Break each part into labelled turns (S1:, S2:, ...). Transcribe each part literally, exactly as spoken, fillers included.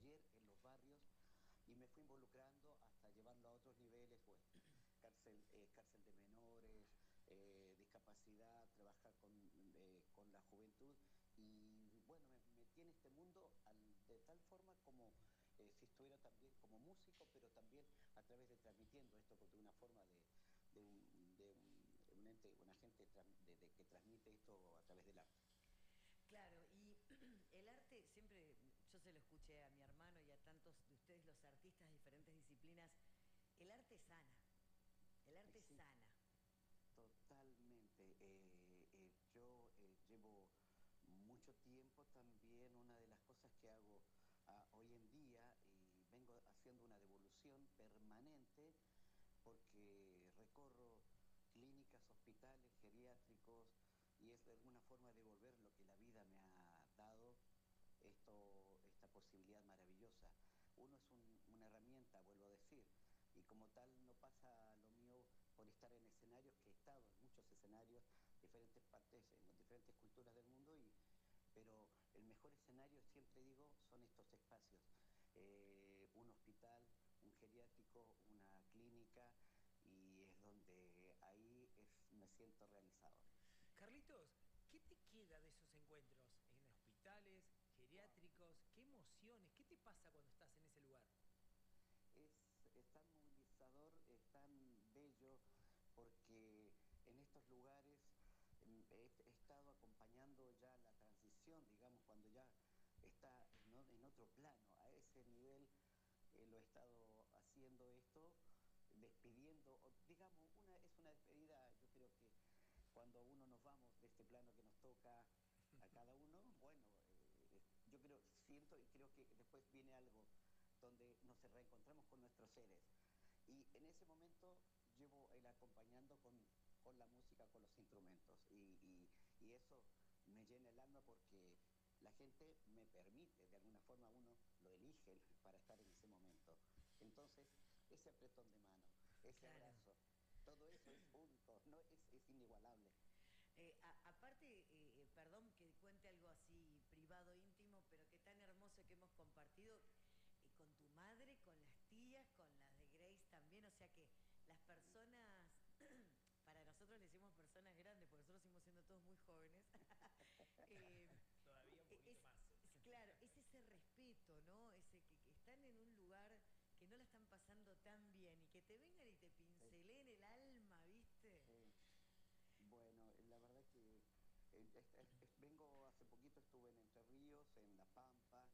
S1: taller en los barrios y me fui involucrando hasta llevarlo a otros niveles, bueno, cárcel, eh, cárcel de menores, eh, discapacidad, trabajar con, eh, con la juventud y bueno, me metí en este mundo al, de tal forma como eh, si estuviera también como músico, pero también a través de transmitiendo esto de una forma de, de, un, de un, un ente, un agente de, de, que transmite esto a través del arte.
S2: Claro, y el arte siempre, yo se lo escuché a mi hermano y a tantos de ustedes los artistas de diferentes disciplinas, el arte sana, el
S1: Ay,
S2: arte
S1: sí,
S2: sana.
S1: totalmente. Eh, eh, yo eh, llevo mucho tiempo también, una de las cosas que hago ah, hoy en día, y vengo haciendo una devolución permanente, porque recorro clínicas, hospitales, geriátricos, y es de alguna forma devolver lo que la vida me ha dado, esto, esta posibilidad maravillosa. Uno es un, una herramienta, vuelvo a decir, y como tal no pasa lo mío por estar en escenarios, que he estado en muchos escenarios, diferentes partes, en diferentes culturas del mundo, y, pero el mejor escenario, siempre digo, son estos espacios. Eh, un hospital, un geriátrico, una clínica, y es donde ahí es, me siento realizado.
S3: Carlitos, ¿qué te queda de esos encuentros? ¿En hospitales, geriátricos? ¿Qué emociones? ¿Qué te pasa cuando estás en ese lugar?
S1: Es, es tan movilizador, es tan bello, porque en estos lugares he, he estado acompañando ya la transición, digamos, cuando ya está en, en otro plano, a ese nivel eh, lo he estado haciendo esto, despidiendo, digamos, una, es una despedida, yo creo que cuando uno nos vamos de este plano que nos toca a cada uno, bueno, eh, yo creo, siento y creo que después viene algo donde nos reencontramos con nuestros seres. Y en ese momento llevo el acompañando con, con la música, con los instrumentos. Y, y, y eso me llena el alma porque la gente me permite, de alguna forma uno lo elige para estar en ese momento. Entonces, ese apretón de mano, ese
S2: Claro.
S1: abrazo, todo eso es único, no es, es inigualable.
S2: Eh, a- aparte, eh, eh, perdón que cuente algo así privado, íntimo, pero que tan hermoso que hemos compartido eh, con tu madre, con las tías, con las de Grace también, o sea que las personas, para nosotros le decimos personas grandes, porque nosotros seguimos siendo todos muy jóvenes, eh,
S3: Todavía un
S2: e,
S3: poquito
S2: es,
S3: más.
S2: es claro, es ese respeto, ¿no? Ese que, que están en un lugar que no la están pasando tan bien y que te vengan y te
S1: Sí,
S2: pinceleen el alma, ¿viste?
S1: sí. Bueno, la verdad que eh, es- es- es- vengo hace poquito, estuve en Entre Ríos, en La Pampa,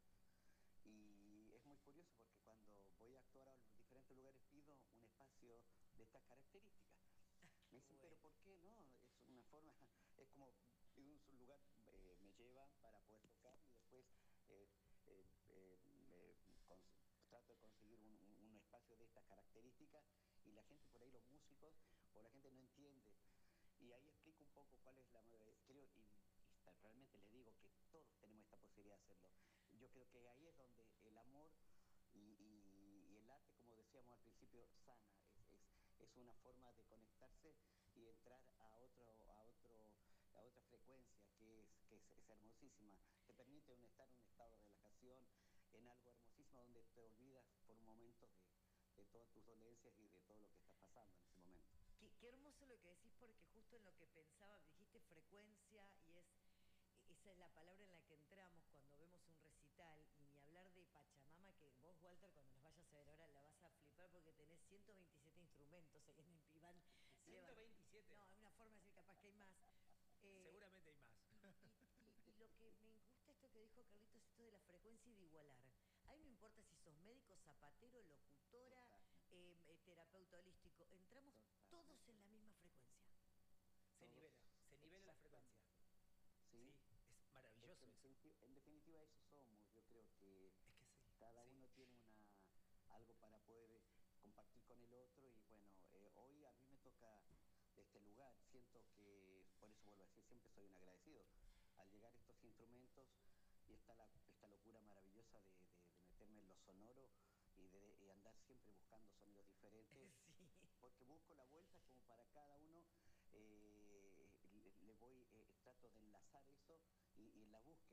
S1: y es muy curioso porque cuando voy a actuar a los diferentes lugares pido un espacio de estas características. Me
S2: Qué
S1: dicen, pero
S2: bueno.
S1: ¿por qué no? Es una forma, es como de un lugar eh, me llevan para poder tocar y después eh, eh, eh, me cons- trato de conseguir un, un- un espacio de estas características y la gente por ahí, los músicos o la gente no entiende. Y ahí explico un poco cuál es la... Creo, y, y está- realmente les digo que todos tenemos esta posibilidad de hacerlo. Yo creo que ahí es donde el amor y, y- y el arte, como decíamos al principio, sana. Es, es, es una forma de conectarse y entrar a otro, a otro, a otra frecuencia que es, que es, es hermosísima. Te permite un, estar en un estado de relajación, en algo hermosísimo donde te olvidas por un momento de, de todas tus dolencias y de todo lo que estás pasando en ese momento.
S2: Qué, qué hermoso lo que decís porque justo en lo que pensaba, dijiste frecuencia y es esa es la palabra en la que entramos cuando vemos un recital y ni hablar de Pachamama, que vos, Walter, cuando nos vayas a ver ahora la vas a flipar porque tenés ciento veintisiete instrumentos ahí en el pibán.
S3: ciento veintisiete.
S2: No, hay una forma de decir capaz que hay más. Eh,
S3: Seguramente hay más.
S2: y, y- y- y lo que me gusta esto que dijo Carlitos, esto de la frecuencia y de igualar. Ahí no importa si sos médico, zapatero, locutora,
S1: Totalmente,
S2: eh, eh, terapeuta holístico, entramos todos
S1: totalmente.
S2: en la misma frecuencia.
S3: Se
S1: Todos,
S3: nivela, se nivela la frecuencia.
S1: exactamente. ¿Sí?
S3: Sí, es
S1: Es que
S3: maravilloso
S1: en
S3: eso.
S1: definitiva, en definitiva eso somos. Yo creo que
S3: Es que sí,
S1: cada
S3: sí.
S1: uno tiene una algo para poder compartir con el otro y bueno, eh, hoy a mí me toca de este lugar. Siento que, por eso vuelvo a decir, siempre soy un agradecido. Al llegar estos instrumentos y esta, la, esta locura maravillosa de, de- de meterme en lo sonoro y de y andar siempre buscando sonidos diferentes,
S2: Sí.
S1: porque busco la vuelta como para cada uno, eh, le, le voy, eh, trato de enlazar eso y, y la